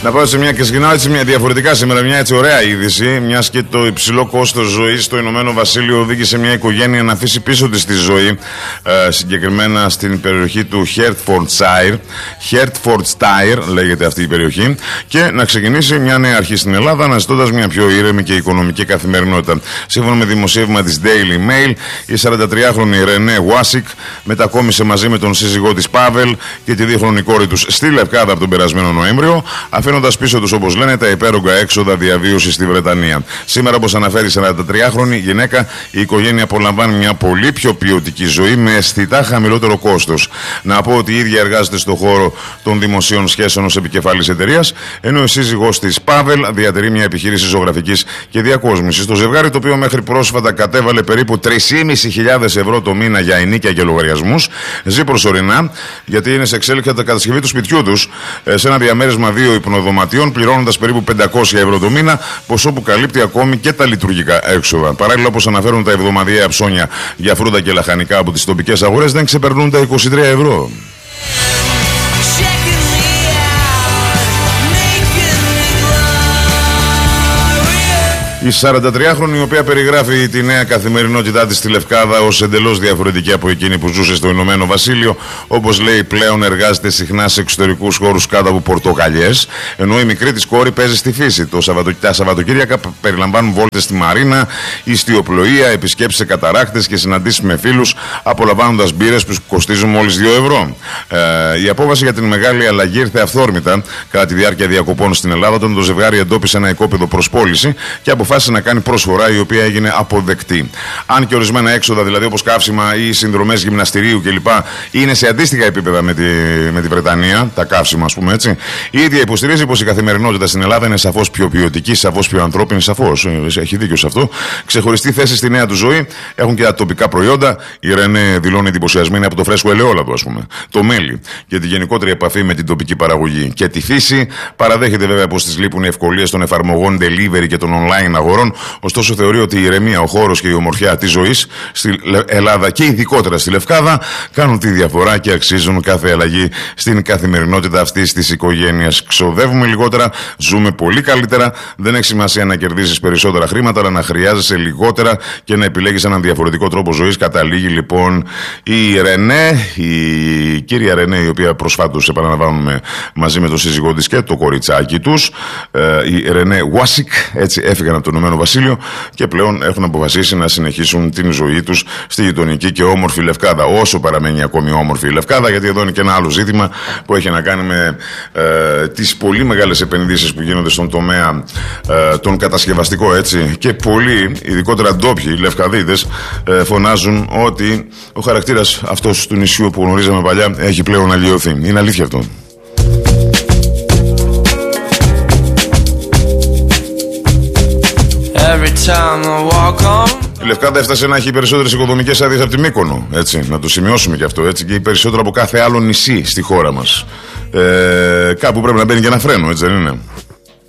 Να πάω σε μια και συγκινάω έτσι μια διαφορετικά σήμερα, μια έτσι ωραία είδηση. Μιας και το υψηλό κόστος ζωής στο Ηνωμένο Βασίλειο οδήγησε μια οικογένεια να αφήσει πίσω της τη ζωή, συγκεκριμένα στην περιοχή του Hertfordshire. Hertfordshire λέγεται αυτή η περιοχή, και να ξεκινήσει μια νέα αρχή στην Ελλάδα, αναζητώντας μια πιο ήρεμη και οικονομική καθημερινότητα. Σύμφωνα με δημοσίευμα της Daily Mail, η 43χρονη Ρενέ Γουάσικ μετακόμισε μαζί με τον σύζυγό της Πάβελ και τη δίχρονη κόρη τους στη Λευκάδα από τον περασμένο Νοέμβριο, αφήνοντας πίσω τους, όπως λένε, τα υπέρογκα έξοδα διαβίωσης στη Βρετανία. Σήμερα, όπως αναφέρει η 43χρονη γυναίκα, η οικογένεια απολαμβάνει μια πολύ πιο ποιοτική ζωή με αισθητά χαμηλότερο κόστος. Να πω ότι η ίδια εργάζεται στον χώρο των δημοσίων σχέσεων ως επικεφαλής εταιρείας, ενώ η σύζυγός της Πάβελ διατηρεί μια επιχείρηση ζωγραφικής και διακόσμησης. Το ζευγάρι, το οποίο μέχρι πρόσφατα κατέβαλε περίπου 3.500 ευρώ το μήνα για ενοίκια και λογαριασμούς, ζει προσωρινά, γιατί είναι σε εξέλιξη τα κατασκευή του σπιτιού τους σε ένα διαμέρισμα 2 υπνοδωματιών, πληρώνοντας περίπου 500 ευρώ το μήνα, ποσό που καλύπτει ακόμη και τα λειτουργικά έξοδα. Παράλληλα, όπως αναφέρουν τα εβδομαδιαία ψώνια για φρούτα και λαχανικά από τις τοπικές αγορές, δεν ξεπερνούν τα 23 ευρώ. Η 43χρονη, η οποία περιγράφει τη νέα καθημερινότητά της στη Λευκάδα ως εντελώς διαφορετική από εκείνη που ζούσε στο Ηνωμένο Βασίλειο, όπως λέει, πλέον εργάζεται συχνά σε εξωτερικούς χώρους κάτω από πορτοκαλιές, ενώ η μικρή της κόρη παίζει στη φύση. Τα Σαββατοκύριακα περιλαμβάνουν βόλτες στη μαρίνα, ιστιοπλοεία, επισκέψεις σε καταράκτες και συναντήσεις με φίλους, απολαμβάνοντας μπύρες που κοστίζουν μόλις 2 ευρώ. Η απόφαση για την μεγάλη αλλαγή ήρθε αυθόρμητα κατά τη διάρκεια διακοπών στην Ελλάδα, όταν το ζευγάρι εντόπισε ένα οικόπεδο προς πώληση και αποφάσισε να κάνει προσφορά, η οποία έγινε αποδεκτή. Αν και ορισμένα έξοδα, δηλαδή όπως καύσιμα ή συνδρομές γυμναστηρίου κλπ., είναι σε αντίστοιχα επίπεδα με τη Βρετανία, τα καύσιμα, ας πούμε έτσι, η ίδια υποστηρίζει πως η καθημερινότητα στην Ελλάδα είναι σαφώς πιο ποιοτική, σαφώς πιο ανθρώπινη, σαφώς. Έχει δίκιο σε αυτό. Ξεχωριστή θέση στη νέα του ζωή έχουν και τα τοπικά προϊόντα. Η Ρενέ δηλώνει εντυπωσιασμένη από το φρέσκο ελαιόλαδο, ας πούμε, το μέλι και τη γενικότερη επαφή με την τοπική παραγωγή και τη φύση. Παραδέχεται βέβαια πως της λείπουν οι ευκολίες των εφαρμογών delivery και των online αγορών, ωστόσο θεωρεί ότι η ηρεμία, ο χώρος και η ομορφιά της ζωής στη Ελλάδα και ειδικότερα στη Λευκάδα κάνουν τη διαφορά και αξίζουν κάθε αλλαγή στην καθημερινότητα αυτής της οικογένειας. Ξοδεύουμε λιγότερα, ζούμε πολύ καλύτερα. Δεν έχει σημασία να κερδίσεις περισσότερα χρήματα, αλλά να χρειάζεσαι λιγότερα και να επιλέγεις έναν διαφορετικό τρόπο ζωής. Καταλήγει λοιπόν η Ρενέ, η κύρια Ρενέ, η οποία προσφάτως, επαναλαμβάνουμε, μαζί με τον σύζυγό της και το κοριτσάκι τους, η Ρενέ Γουάσικ, έτσι έφυγαν από το Ηνωμένο Βασίλειο και πλέον έχουν αποφασίσει να συνεχίσουν την ζωή τους στη γειτονική και όμορφη Λευκάδα. Όσο παραμένει ακόμη όμορφη η Λευκάδα, γιατί εδώ είναι και ένα άλλο ζήτημα που έχει να κάνει με τις πολύ μεγάλες επενδύσεις που γίνονται στον τομέα τον κατασκευαστικό, έτσι, και πολλοί, ειδικότερα ντόπιοι Λευκαδίτες, φωνάζουν ότι ο χαρακτήρας αυτός του νησιού που γνωρίζαμε παλιά έχει πλέον αλλοιωθεί. Είναι αλήθεια αυτό. Η Λευκάδα έφτασε να έχει περισσότερες οικοδομικές άδειες από τη Μύκονο, έτσι, να το σημειώσουμε και αυτό, έτσι, και περισσότερο από κάθε άλλο νησί στη χώρα μας. Κάπου πρέπει να μπαίνει και ένα φρένο, έτσι δεν είναι?